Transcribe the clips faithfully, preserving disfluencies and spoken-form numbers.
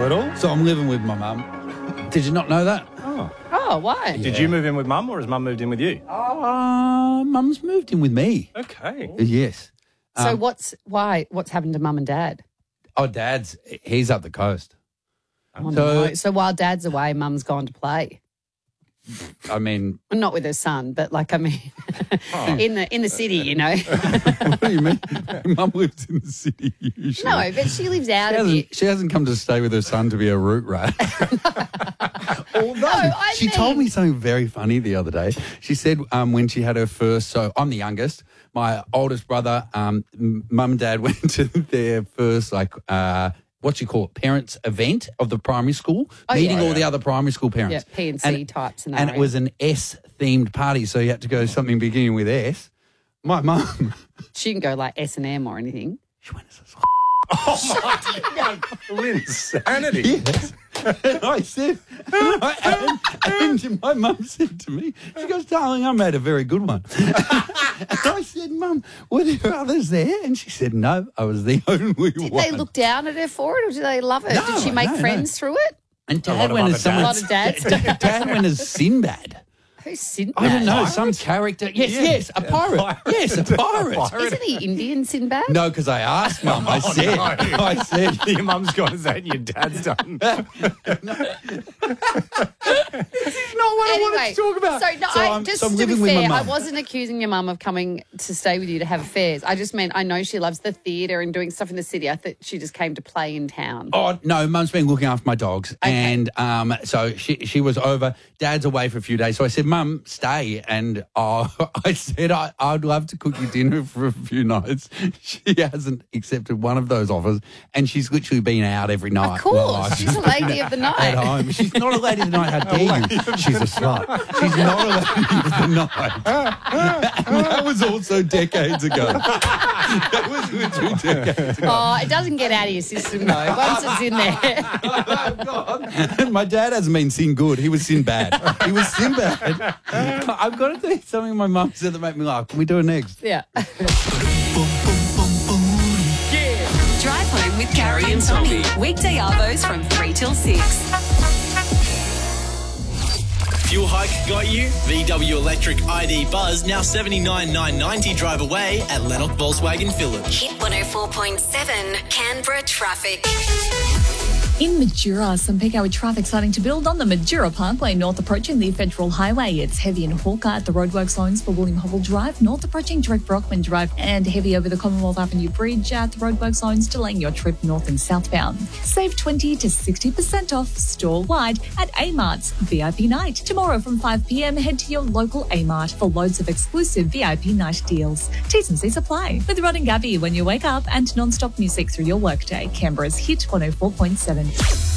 Little? So I'm living with my mum. Did you not know that? Oh. Oh, why? Did you move in with mum or has mum moved in with you? Uh, mum's moved in with me. Okay. Yes. So Um, what's why? What's happened to mum and dad? Oh, Dad's, he's up the coast. Oh, So- no. So while dad's away, mum's gone to play. I mean, Well, not with her son, but like I mean, in the in the city, you know. what do you mean? Mum lives in the city usually. No, but she lives out She of hasn't, here. she hasn't come to stay with her son to be a root rat. Although I she told mean- me something very funny the other day. She said um, when she had her first, so I'm the youngest. My oldest brother, um, m- mum and dad went to their first, like, uh, what you call it, parents' event of the primary school, Oh, meeting yeah. all the other primary school parents. Yeah, P and C type scenario. And it was an S-themed party, so you had to go to something beginning with S. My mum, She didn't go like S and M or anything. she went as a Insanity. Yes. And I said, and, I, and, and my mum said to me, she goes, darling, I made a very good one. And I said, Mum, were there others there? And she said, no, I was the only Did one. they look down at her for it, or did they love it? No, did she make no, no. friends through it? And A lot Dad of went other as someone. A lot of dads. Dad went as Sinbad. Who's Sinbad? I don't know, some character. Yes, Yeah. yes, a pirate. pirate. Yes, a pirate. Isn't he Indian Sinbad? No, because I asked Mum. I said, no. I said, Your mum's gone as that and your dad's done. this is not what I Anyway, wanted to talk about. So, no, I, I'm, just so I'm to be living with fair, my I mum. wasn't accusing your mum of coming to stay with you to have affairs. I just meant I know she loves the theatre and doing stuff in the city. I thought she just came to play in town. Oh, no, Mum's been looking after my dogs. Okay. And um, so she she was over. Dad's away for a few days. So I said, Mum, stay. And uh, I said, I, I'd love to cook you dinner for a few nights. She hasn't accepted one of those offers. And she's literally been out every night. Of course, while I've she's a been lady of the At night. home. She's not a lady of the night. How dare you? She's a slut. She's not a lady of the night. And that was also decades ago. That was literally decades ago. Oh, it doesn't get out of your system though. Once it's in there. Oh, God. And my dad hasn't been sin good. He was sin bad. He was sin bad. I've got to tell you something my mum said that made me laugh. Can we do it next? Yeah. Drive home with Carrie and Tommy. Weekday arvos from three till six. Fuel hike got you? V W Electric I D Buzz now seventy-nine thousand nine hundred ninety drive away at Lennox Volkswagen Village. Hit one oh four point seven, Canberra traffic. In Madura, some peak hour traffic starting to build on the Madura Parkway north approaching the Federal Highway. It's heavy in Hawker at the roadworks zones for William Hubble Drive, north approaching Direct Brockman Drive, and heavy over the Commonwealth Avenue Bridge at the roadworks zones, delaying your trip north and southbound. Save twenty to sixty percent off store-wide at A-Mart's V I P Night. Tomorrow from five p.m, head to your local A-Mart for loads of exclusive V I P night deals. T's and C's apply. With Rod and Gabby when you wake up and non-stop music through your workday. Canberra's Hit one oh four point seven.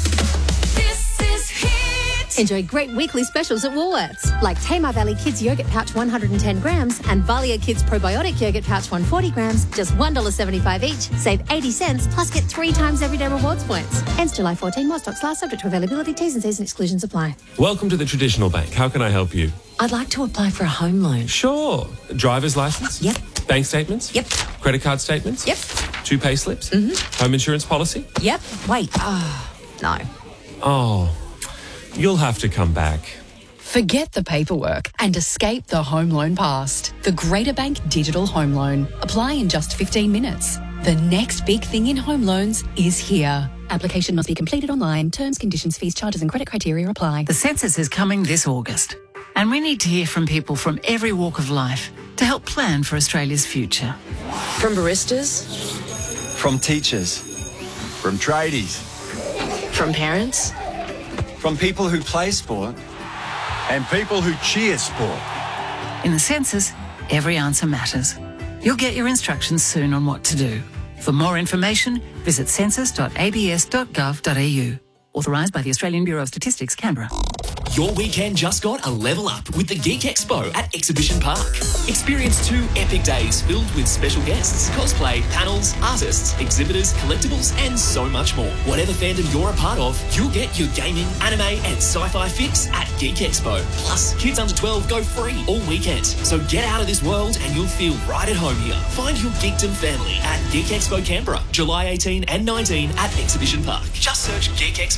This is Hit. Enjoy great weekly specials at Woolworths, like Tamar Valley Kids Yogurt Pouch one hundred ten grams and Valia Kids Probiotic Yogurt Pouch one hundred forty grams, just one dollar seventy-five each. Save eighty cents, plus get three times everyday rewards points. Ends July fourteenth, more stocks last, subject to availability, T's and C's and exclusions apply. Welcome to the Traditional Bank. How can I help you? I'd like to apply for a home loan. Sure. Driver's license? Yep. Bank statements? Yep. Credit card statements? Yep. Two pay slips? Mm-hmm. Home insurance policy? Yep. Wait. Ah, no. Oh, you'll have to come back. Forget the paperwork and escape the home loan past. The Greater Bank Digital Home Loan. Apply in just fifteen minutes. The next big thing in home loans is here. Application must be completed online. Terms, conditions, fees, charges and credit criteria apply. The census is coming this August, and we need to hear from people from every walk of life to help plan for Australia's future. From baristas, From teachers, from tradies, from parents, from people who play sport, and people who cheer sport. In the census, every answer matters. You'll get your instructions soon on what to do. For more information, visit census dot a b s dot gov dot a u. Authorised by the Australian Bureau of Statistics, Canberra. Your weekend just got a level up with the Geek Expo at Exhibition Park. Experience two epic days filled with special guests, cosplay, panels, artists, exhibitors, collectibles, and so much more. Whatever fandom you're a part of, you'll get your gaming, anime, and sci-fi fix at Geek Expo. Plus, kids under twelve go free all weekend. So get out of this world and you'll feel right at home here. Find your geekdom family at Geek Expo Canberra, July eighteenth and nineteenth at Exhibition Park. Just search Geek Expo.